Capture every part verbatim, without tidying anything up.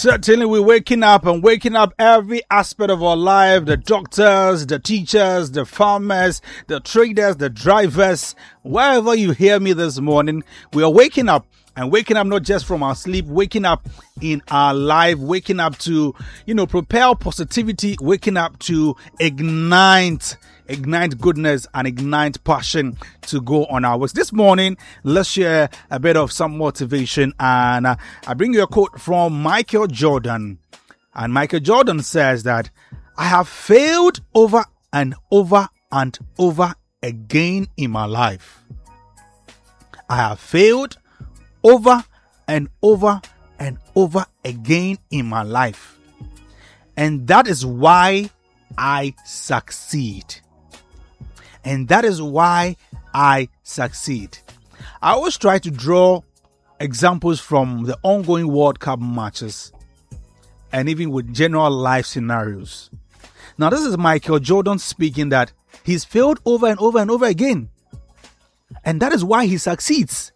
Certainly we're waking up and waking up every aspect of our life. The doctors, the teachers, the farmers, the traders, the drivers. Wherever you hear me this morning, we are waking up. And waking up not just from our sleep, waking up in our life, waking up to, you know, propel positivity, waking up to ignite, ignite goodness and ignite passion to go on our works. This morning, let's share a bit of some motivation. And uh, I bring you a quote from Michael Jordan. And Michael Jordan says that I have failed over and over and over again in my life. I have failed over and over and over again in my life. And that is why I succeed. And that is why I succeed. I always try to draw examples from the ongoing World Cup matches and even with general life scenarios. Now, this is Michael Jordan speaking that he's failed over and over and over again. And that is why he succeeds.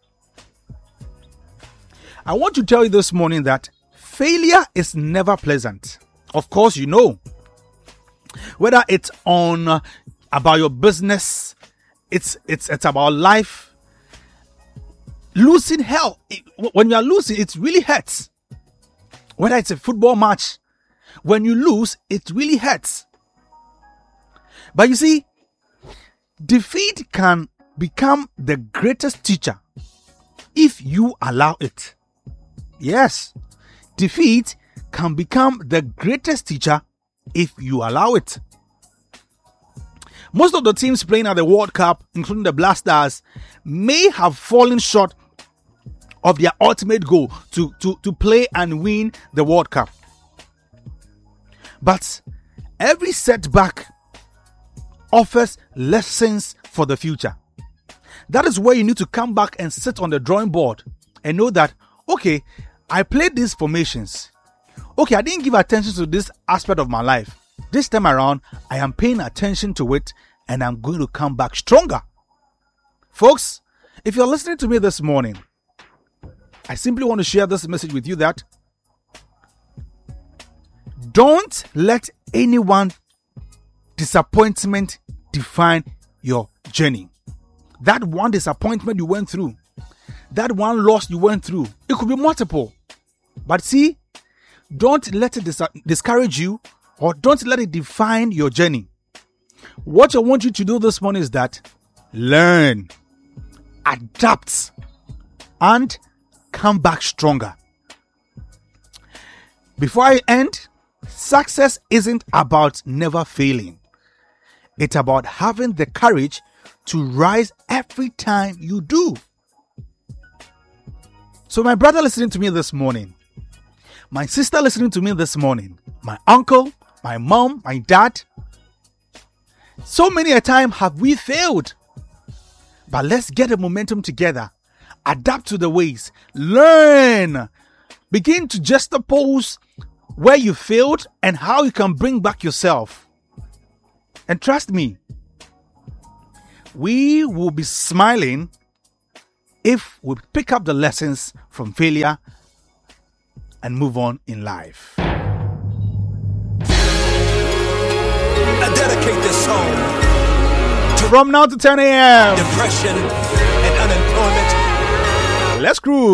I want to tell you this morning that failure is never pleasant. Of course, you know, whether it's on uh, about your business, it's it's it's about life. Losing, hell, it, when you are losing, it really hurts. Whether it's a football match, when you lose, it really hurts. But you see, defeat can become the greatest teacher if you allow it. Yes, defeat can become the greatest teacher if you allow it. Most of the teams playing at the World Cup, including the Black Stars, may have fallen short of their ultimate goal to, to, to play and win the World Cup. But every setback offers lessons for the future. That is where you need to come back and sit on the drawing board and know that, okay, I played these formations. Okay, I didn't give attention to this aspect of my life. This time around, I am paying attention to it and I'm going to come back stronger. Folks, if you're listening to me this morning, I simply want to share this message with you that don't let anyone disappointment define your journey. That one disappointment you went through, that one loss you went through, it could be multiple. But see, don't let it dis- discourage you or don't let it define your journey. What I want you to do this morning is that learn, adapt, and come back stronger. Before I end, success isn't about never failing. It's about having the courage to rise every time you do. So my brother listening to me this morning, my sister listening to me this morning, my uncle, my mom, my dad, so many a time have we failed. But let's get a momentum together, adapt to the ways, learn, begin to juxtapose where you failed and how you can bring back yourself. And trust me, we will be smiling if we pick up the lessons from failure and move on in life. I dedicate this song from now to ten a.m. depression and unemployment. Let's cruise.